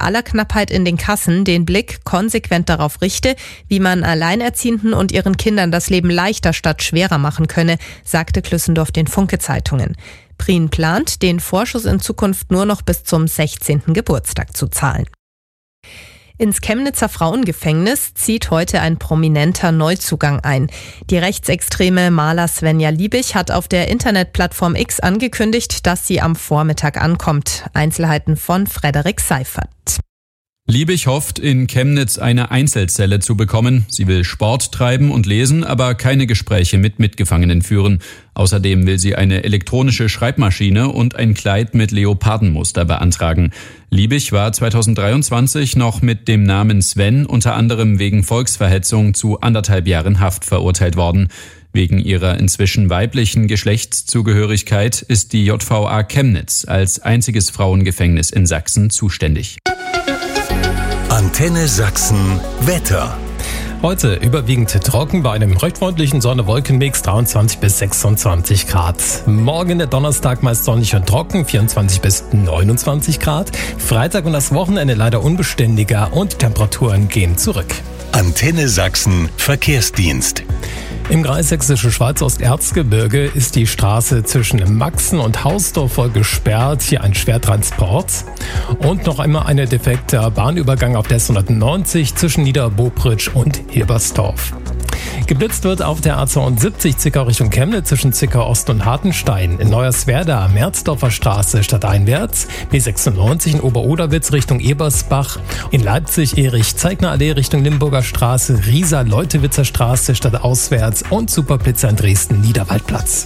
aller Knappheit in den Kassen den Blick konsequent darauf richte, wie man Alleinerziehenden und ihren Kindern das Leben leichter statt schwerer machen könne, sagte Klüssendorf den Funke-Zeitungen. Prien plant, den Vorschuss in Zukunft nur noch bis zum 16. Geburtstag zu zahlen. Ins Chemnitzer Frauengefängnis zieht heute ein prominenter Neuzugang ein. Die rechtsextreme Maler Svenja Liebig hat auf der Internetplattform X angekündigt, dass sie am Vormittag ankommt. Einzelheiten von Frederik Seifert. Liebig hofft, in Chemnitz eine Einzelzelle zu bekommen. Sie will Sport treiben und lesen, aber keine Gespräche mit Mitgefangenen führen. Außerdem will sie eine elektronische Schreibmaschine und ein Kleid mit Leopardenmuster beantragen. Liebig war 2023 noch mit dem Namen Sven unter anderem wegen Volksverhetzung zu 1,5 Jahren Haft verurteilt worden. Wegen ihrer inzwischen weiblichen Geschlechtszugehörigkeit ist die JVA Chemnitz als einziges Frauengefängnis in Sachsen zuständig. Antenne Sachsen Wetter. Heute überwiegend trocken bei einem recht freundlichen Sonne-Wolken-Mix, 23 bis 26 Grad. Morgen der Donnerstag meist sonnig und trocken, 24 bis 29 Grad. Freitag und das Wochenende leider unbeständiger und Temperaturen gehen zurück. Antenne Sachsen Verkehrsdienst. Im Kreis Sächsische Schweiz Osterzgebirge ist die Straße zwischen Maxen und Hausdorf voll gesperrt. Hier ein Schwertransport. Und noch einmal ein defekter Bahnübergang auf der S190 zwischen Niederbobritsch und Hilbersdorf. Geblitzt wird auf der A72 Zickau Richtung Chemnitz zwischen Zickau Ost und Hartenstein. In Neuerswerda Merzdorfer Straße stadteinwärts. B96 in Oberoderwitz Richtung Ebersbach. In Leipzig Erich-Zeigner-Allee Richtung Limburger Straße. Riesa-Leutewitzer Straße stadtauswärts. Und Superpizza in Dresden Niederwaldplatz.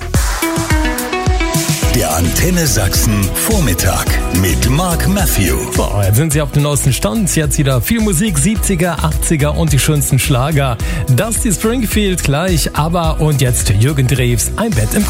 Der Antenne Sachsen Vormittag mit Mark Matthew. So, jetzt sind Sie auf dem neuesten Stand. Jetzt wieder viel Musik, 70er, 80er und die schönsten Schlager. Dusty Springfield gleich, aber und jetzt Jürgen Drews, ein Bett im Kopf.